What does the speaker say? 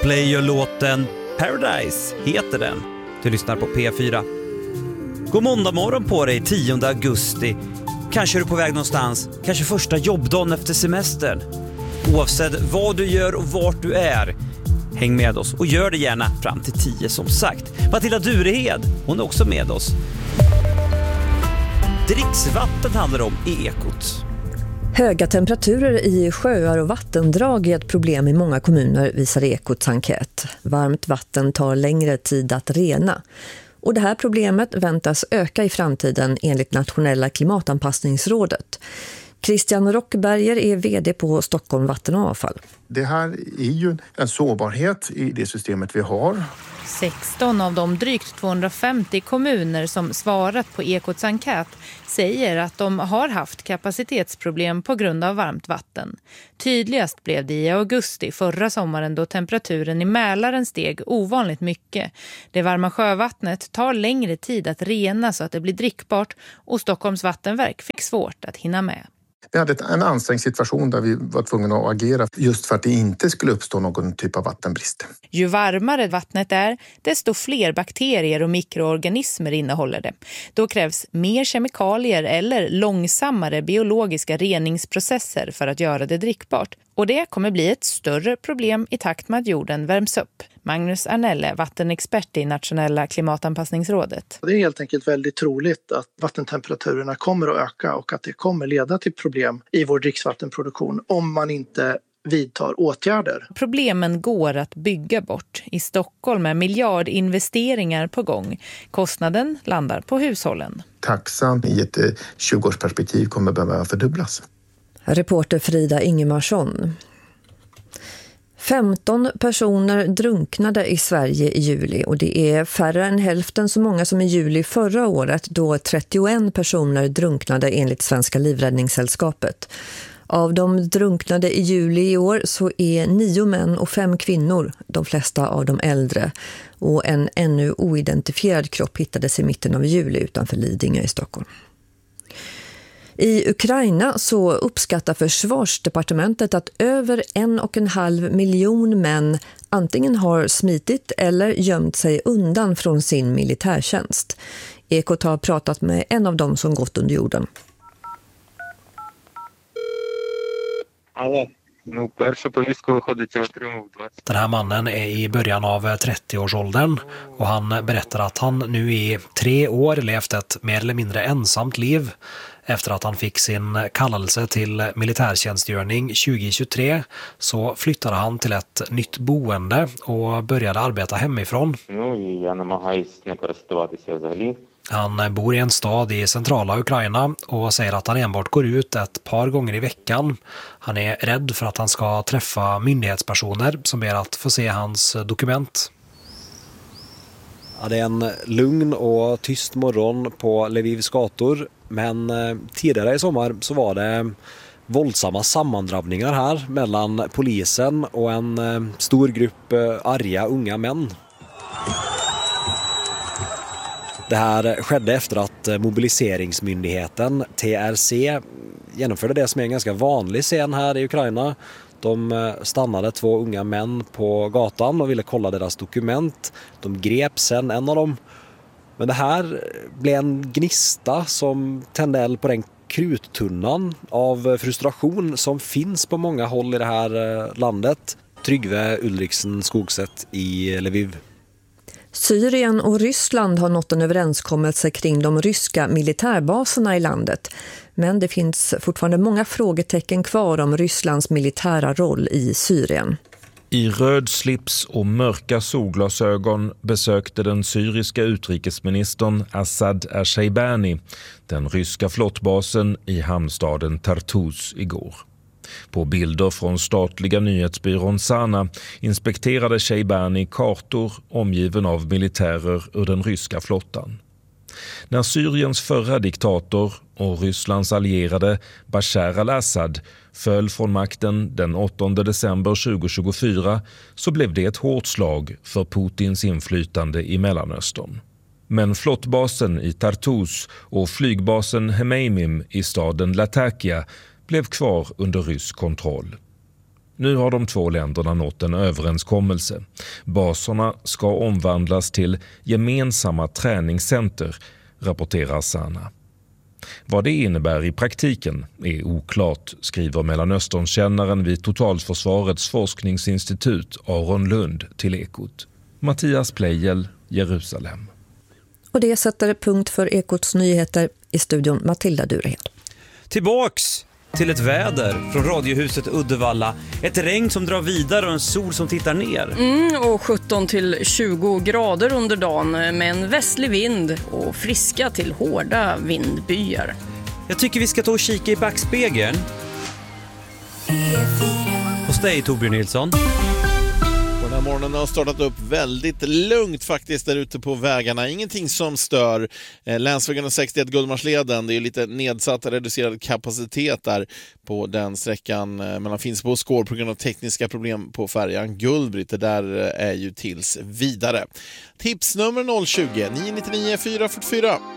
Coldplay och låten Paradise heter den. Du lyssnar på P4. God måndag morgon på dig, 10 augusti. Kanske är du på väg någonstans, kanske första jobbdagen efter semestern. Oavsett vad du gör och vart du är, häng med oss och gör det gärna fram till 10 som sagt. Matilda Durehed, hon är också med oss. Dricksvatten handlar om i Ekot. Höga temperaturer i sjöar och vattendrag är ett problem i många kommuner, visar Ekots enkät. Varmt vatten tar längre tid att rena. Och det här problemet väntas öka i framtiden enligt Nationella klimatanpassningsrådet. Christian Rockberger är vd på Stockholm Vatten och Avfall. Det här är ju en sårbarhet i det systemet vi har. 16 av de drygt 250 kommuner som svarat på Ekots enkät säger att de har haft kapacitetsproblem på grund av varmt vatten. Tydligast blev det i augusti förra sommaren då temperaturen i Mälaren steg ovanligt mycket. Det varma sjövattnet tar längre tid att rena så att det blir drickbart och Stockholms vattenverk fick svårt att hinna med. Vi hade en ansträngd situation där vi var tvungna att agera just för att det inte skulle uppstå någon typ av vattenbrist. Ju varmare vattnet är, desto fler bakterier och mikroorganismer innehåller det. Då krävs mer kemikalier eller långsammare biologiska reningsprocesser för att göra det drickbart. Och det kommer bli ett större problem i takt med att jorden värms upp. Magnus Arnelle, vattenexpert i Nationella klimatanpassningsrådet. Det är helt enkelt väldigt troligt att vattentemperaturerna kommer att öka och att det kommer leda till problem i vår dricksvattenproduktion om man inte vidtar åtgärder. Problemen går att bygga bort. I Stockholm är miljardinvesteringar på gång. Kostnaden landar på hushållen. Taxan i ett 20-årsperspektiv kommer behöva fördubblas. Reporter Frida Ingemarsson. 15 personer drunknade i Sverige i juli och det är färre än hälften så många som i juli förra året då 31 personer drunknade enligt Svenska livräddningssällskapet. Av de drunknade i juli i år så är 9 män och 5 kvinnor, de flesta av de äldre. Och en ännu oidentifierad kropp hittades i mitten av juli utanför Lidingö i Stockholm. I Ukraina så uppskattar försvarsdepartementet att över 1,5 miljon män antingen har smitit eller gömt sig undan från sin militärtjänst. Ekot har pratat med en av dem som gått under jorden. Den här mannen är i början av 30-årsåldern och han berättar att han nu i 3 år levt ett mer eller mindre ensamt liv. Efter att han fick sin kallelse till militärtjänstgöring 2023 så flyttade han till ett nytt boende och började arbeta hemifrån. Han bor i en stad i centrala Ukraina och säger att han enbart går ut ett par gånger i veckan. Han är rädd för att han ska träffa myndighetspersoner som ber att få se hans dokument. Ja, det är en lugn och tyst morgon på Lvivs gator, men tidigare i sommar så var det våldsamma sammandrabbningar här mellan polisen och en stor grupp arga unga män. Det här skedde efter att mobiliseringsmyndigheten TRC genomförde det som är en ganska vanlig scen här i Ukraina. De stannade 2 unga män på gatan och ville kolla deras dokument. De grep sen en av dem. Men det här blev en gnista som tände eld på den kruttunnan av frustration som finns på många håll i det här landet. Tryggve Ulriksen Skogset i Lviv. Syrien och Ryssland har nått en överenskommelse kring de ryska militärbaserna i landet. Men det finns fortfarande många frågetecken kvar om Rysslands militära roll i Syrien. I röd slips och mörka solglasögon besökte den syriska utrikesministern Assad Ersheibani den ryska flottbasen i hamnstaden Tartus igår. På bilder från statliga nyhetsbyrån Sana inspekterade Sheibani kartor omgiven av militärer ur den ryska flottan. När Syriens förra diktator och Rysslands allierade Bashar al-Assad föll från makten den 8 december 2024 så blev det ett hårt slag för Putins inflytande i Mellanöstern. Men flottbasen i Tartus och flygbasen Hmeimim i staden Latakia blev kvar under rysk kontroll. Nu har de två länderna nått en överenskommelse. Baserna ska omvandlas till gemensamma träningscenter, rapporterar Sana. Vad det innebär i praktiken är oklart, skriver Mellanösternkännaren vid Totalförsvarets forskningsinstitut Aron Lund till Ekot. Mattias Pleijel, Jerusalem. Och det sätter punkt för Ekots nyheter. I studion Matilda Durehed. Tillbaks till ett väder från radiohuset Uddevalla. Ett regn som drar vidare och en sol som tittar ner. Och 17 till 20 grader under dagen med en västlig vind och friska till hårda vindbyar. Jag tycker vi ska ta och kika i backspegeln. Hos dig, Torbjörn Nilsson. Den här morgonen har startat upp väldigt lugnt faktiskt där ute på vägarna. Ingenting som stör. Länsvägen 61 Gullmarsleden, det är lite nedsatt reducerad kapacitet där på den sträckan mellan Finspå och Skår på grund av tekniska problem på färjan Gullbritt. Det där är ju tills vidare. Tipsnummer 020 999 444.